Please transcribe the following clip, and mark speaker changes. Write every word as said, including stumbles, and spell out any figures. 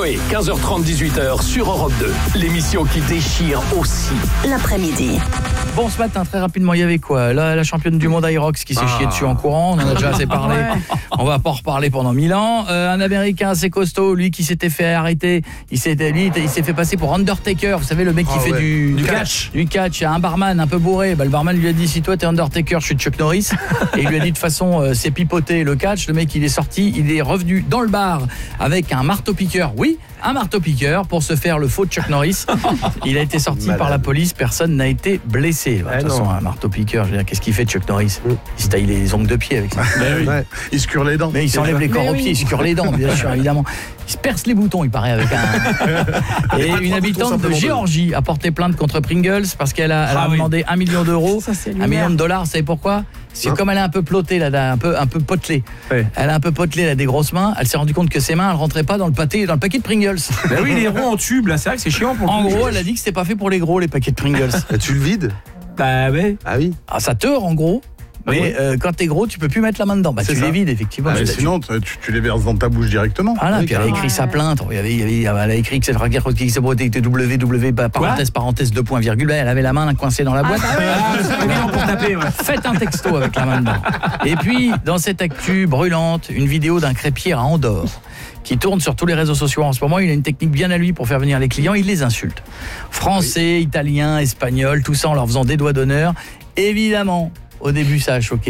Speaker 1: Coé, quinze heures trente, dix-huit heures sur Europe deux. L'émission qui déchire aussi
Speaker 2: l'après-midi.
Speaker 3: Bon, ce matin, très rapidement, il y avait quoi ? Là, la championne du monde Irox qui s'est ah. chiée dessus en courant, on en a déjà assez parlé. Ouais. On va pas en reparler pendant mille ans. Euh, un Américain assez costaud, lui qui s'était fait arrêter, il s'est, lui, il s'est fait passer pour Undertaker, vous savez, le mec qui ah, fait ouais. du,
Speaker 4: du
Speaker 3: catch. Du catch, un barman un peu bourré. Bah, le barman lui a dit, si toi t'es Undertaker, je suis Chuck Norris. Et il lui a dit de toute façon, euh, c'est pipoter le catch. Le mec, il est sorti, il est revenu dans le bar avec un marteau-piqueur. Oui, un marteau-piqueur pour se faire le faux Chuck Norris. Il a été sorti Malade. par la police, personne n'a été blessé. Bah, de toute façon, un marteau-piqueur, je veux dire, qu'est-ce qu'il fait Chuck Norris ? mm. Il se taille les ongles de pied avec ça.
Speaker 4: Oui. Ouais. Il se cure les dents.
Speaker 3: Mais il s'enlève les corps aux pieds, il se cure les dents, bien sûr, évidemment. Il se perce les boutons, il paraît, avec un... Et une habitante de Géorgie a porté plainte contre Pringles parce qu'elle a, elle a ah, demandé oui. un million d'euros, ça, un million de dollars, vous savez pourquoi ? C'est hein? Comme elle est un peu plottée, là, un peu, un peu potelée. Oui. Elle a un peu potelé, elle a des grosses mains. Elle s'est rendue compte que ses mains, elles rentraient pas dans le pâté, dans le paquet de Pringles.
Speaker 4: Ben oui, les ronds en tube, là, c'est vrai que c'est chiant pour
Speaker 3: En gros, elle a dit que c'était pas fait pour les gros, les paquets de Pringles.
Speaker 5: Tu le vides ?
Speaker 4: Bah ouais.
Speaker 5: Ah oui.
Speaker 3: Ah, ça teure, en gros. Mais oui. euh, quand t'es gros, tu peux plus mettre la main dedans. Bah, c'est tu ça. les vides, effectivement.
Speaker 5: Ah, mais sinon, tu, tu les verses dans ta bouche directement.
Speaker 3: Voilà, oui, puis elle a écrit ouais. sa plainte. Il y avait, il y avait, elle a écrit que cette requête qui s'est protégée W W parenthèse parenthèse deux points virgule. Elle avait la main coincée dans la boîte.
Speaker 4: Ah, ah, c'est bien pour taper. Ouais.
Speaker 3: Faites un texto avec la main dedans. Et puis, dans cette actu brûlante, une vidéo d'un crêpier à Andorre qui tourne sur tous les réseaux sociaux en ce moment. Il a une technique bien à lui pour faire venir les clients. Il les insulte. Français, oui. italien, espagnol, tout ça en leur faisant des doigts d'honneur. Évidemment, au début, ça a choqué.